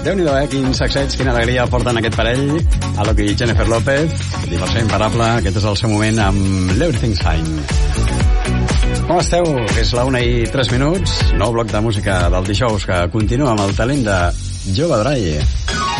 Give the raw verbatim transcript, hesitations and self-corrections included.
Déu-n'hi-do, eh? Quin sacseig, quina alegria porten aquest parell. Alok i Jennifer López. Diversió imparable. Aquest és el seu moment amb l'Everything's Fine. Com esteu? És la una i tres minuts. Nou bloc de música del Dijous que continua amb el talent de Jove Draie.